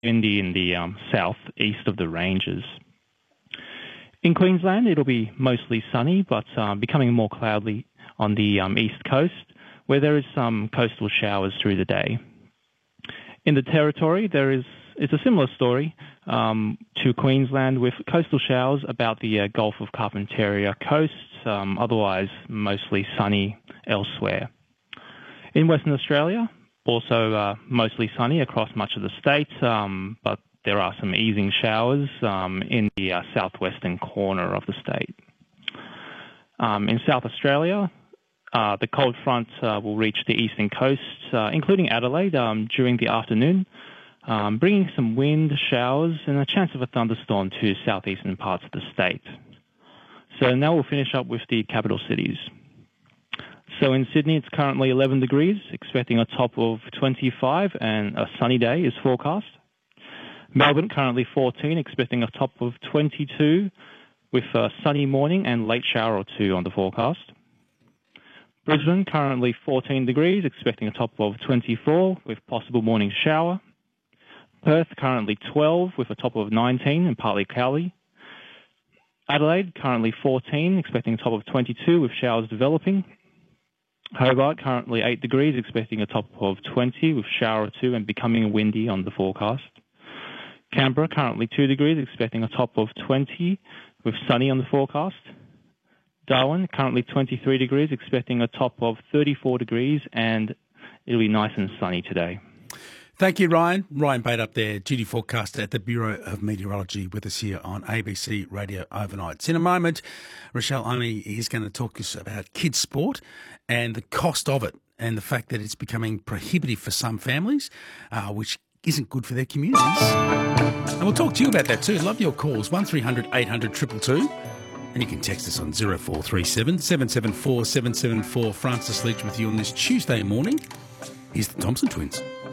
windy in the south east of the ranges. In Queensland, it'll be mostly sunny, but becoming more cloudy on the east coast, where there is some coastal showers through the day. In the Territory, it's a similar story to Queensland, with coastal showers about the Gulf of Carpentaria coast, otherwise mostly sunny elsewhere. In Western Australia, also mostly sunny across much of the state, but there are some easing showers in the southwestern corner of the state. In South Australia, the cold front will reach the eastern coast, including Adelaide, during the afternoon, bringing some wind, showers, and a chance of a thunderstorm to southeastern parts of the state. So now we'll finish up with the capital cities. So in Sydney, it's currently 11 degrees, expecting a top of 25, and a sunny day is forecast. Melbourne, currently 14, expecting a top of 22, with a sunny morning and late shower or two on the forecast. Brisbane, currently 14 degrees, expecting a top of 24, with possible morning shower. Perth, currently 12, with a top of 19 and partly cloudy. Adelaide, currently 14, expecting a top of 22, with showers developing. Hobart, currently 8 degrees, expecting a top of 20, with shower or two and becoming windy on the forecast. Canberra, currently 2 degrees, expecting a top of 20, with sunny on the forecast. Darwin, currently 23 degrees, expecting a top of 34 degrees, and it'll be nice and sunny today. Thank you, Ryan. Ryan Bate up there, duty forecaster at the Bureau of Meteorology, with us here on ABC Radio Overnights. In a moment, Rochelle Omi is going to talk to us about kids' sport and the cost of it, and the fact that it's becoming prohibitive for some families, which isn't good for their communities. And we'll talk to you about that too. Love your calls, 1300 800 222. And you can text us on 0437 774 774. Francis Leach with you on this Tuesday morning. Here's the Thompson Twins.